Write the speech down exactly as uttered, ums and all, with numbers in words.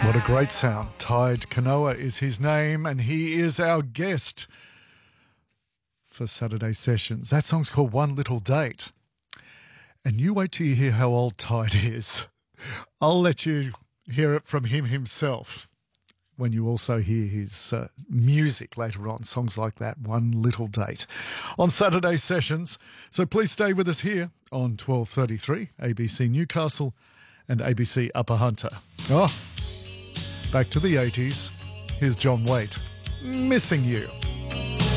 What a great sound. Tide Kanoa is his name, and he is our guest for Saturday Sessions. That song's called One Little Date. And you wait till you hear how old Tide is. I'll let you hear it from him himself when you also hear his uh, music later on, songs like that, One Little Date, on Saturday Sessions. So please stay with us here on twelve thirty-three, A B C Newcastle and A B C Upper Hunter. Oh, back to the eighties. Here's John Waite, Missing You.